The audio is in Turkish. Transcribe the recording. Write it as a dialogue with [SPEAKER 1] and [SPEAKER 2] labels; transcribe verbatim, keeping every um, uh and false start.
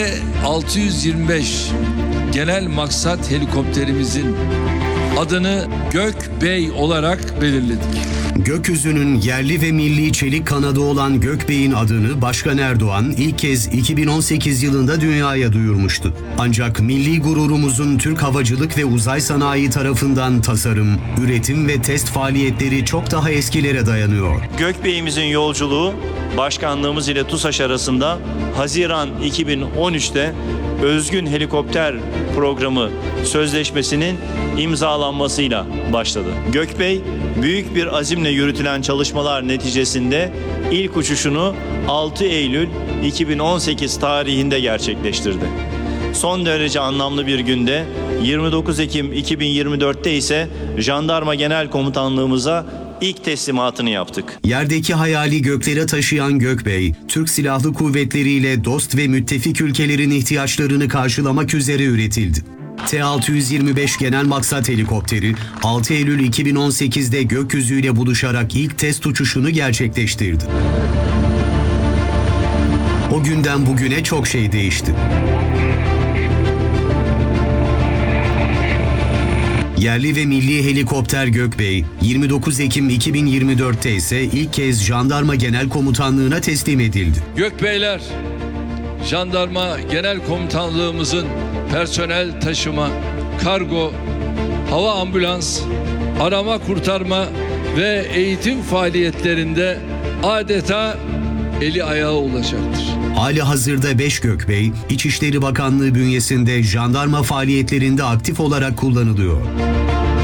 [SPEAKER 1] altı yüz yirmi beş genel maksat helikopterimizin adını Gökbey olarak belirledik.
[SPEAKER 2] Gökyüzünün yerli ve milli çelik kanadı olan Gökbey'in adını Başkan Erdoğan ilk kez iki bin on sekiz yılında dünyaya duyurmuştu. Ancak milli gururumuzun Türk havacılık ve uzay sanayi tarafından tasarım, üretim ve test faaliyetleri çok daha eskilere dayanıyor.
[SPEAKER 3] Gökbey'imizin yolculuğu başkanlığımız ile TUSAŞ arasında Haziran iki bin on üç'te Özgün Helikopter Programı sözleşmesinin imzalanmasıyla başladı. Gökbey, büyük bir azimle yürütülen çalışmalar neticesinde ilk uçuşunu altı Eylül iki bin on sekiz tarihinde gerçekleştirdi. Son derece anlamlı bir günde yirmi dokuz Ekim iki bin yirmi dört'te ise Jandarma Genel Komutanlığımıza ilk teslimatını yaptık.
[SPEAKER 2] Yerdeki hayali göklere taşıyan Gökbey, Türk Silahlı Kuvvetleri ile dost ve müttefik ülkelerin ihtiyaçlarını karşılamak üzere üretildi. T altı yüz yirmi beş Genel Maksat Helikopteri altı Eylül iki bin on sekiz'de gökyüzüyle buluşarak ilk test uçuşunu gerçekleştirdi. O günden bugüne çok şey değişti. Yerli ve milli helikopter Gökbey, yirmi dokuz Ekim iki bin yirmi dört'te ise ilk kez Jandarma Genel Komutanlığı'na teslim edildi.
[SPEAKER 1] Gökbeyler, Jandarma Genel Komutanlığımızın personel taşıma, kargo, hava ambulans, arama kurtarma ve eğitim faaliyetlerinde adeta eli ayağı olacaktır.
[SPEAKER 2] Hali hazırda beş Gökbey, İçişleri Bakanlığı bünyesinde jandarma faaliyetlerinde aktif olarak kullanılıyor.